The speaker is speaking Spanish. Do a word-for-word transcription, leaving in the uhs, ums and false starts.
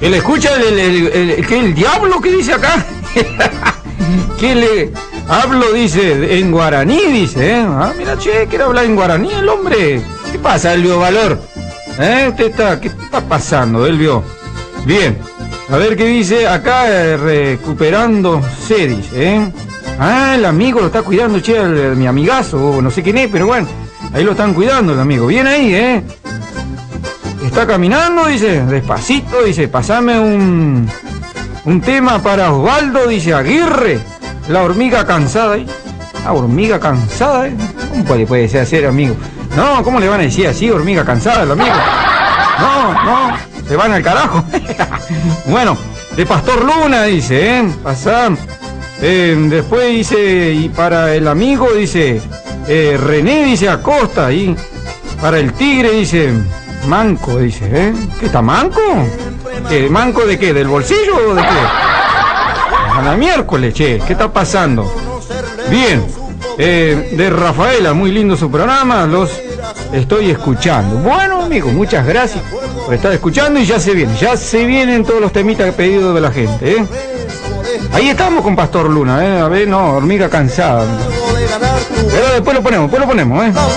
Que le escucha el, el, el, el, que el diablo que dice acá. Que le hablo, dice, en guaraní, dice, ¿eh? Ah, mira, che, quiere hablar en guaraní el hombre. ¿Qué pasa, Elvio Valor? ¿Eh? Usted está, ¿qué está pasando, Elvio? Bien, a ver qué dice acá, eh, recuperándose, dice, ¿eh? Ah, el amigo lo está cuidando, che, el, el, mi amigazo, no sé quién es, pero bueno, ahí lo están cuidando el amigo. Bien ahí, ¿eh? Está caminando, dice, despacito, dice, pasame un, un tema para Osvaldo, dice, Aguirre, la hormiga cansada, ¿eh? La hormiga cansada, ¿eh? ¿Cómo puede, puede ser hacer, amigo? No, ¿cómo le van a decir así, hormiga cansada, el amigo? No, no, se van al carajo. Bueno, de Pastor Luna, dice, ¿eh? Pasá. Eh, después dice, y para el amigo, dice, eh, René, dice, Acosta, y para el tigre, dice, Manco, dice, ¿eh? ¿Qué está, manco? ¿Qué, ¿Manco de qué? ¿Del bolsillo o de qué? A la miércoles, che, ¿qué está pasando? Bien, eh, de Rafaela, muy lindo su programa, los estoy escuchando. Bueno, amigo, muchas gracias por estar escuchando y ya se vienen, ya se vienen todos los temitas pedidos de la gente, ¿eh? Ahí estamos con Pastor Luna, ¿eh? A ver, no, hormiga cansada. Pero después lo ponemos, después lo ponemos, ¿eh?